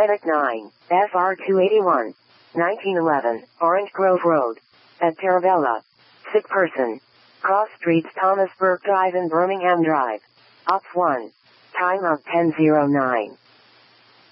Civic 9, FR 281. 1911, Orange Grove Road. At Terravella. Sick person. Cross streets Thomas Burke Drive and Birmingham Drive. Ops 1. Time of 10:09.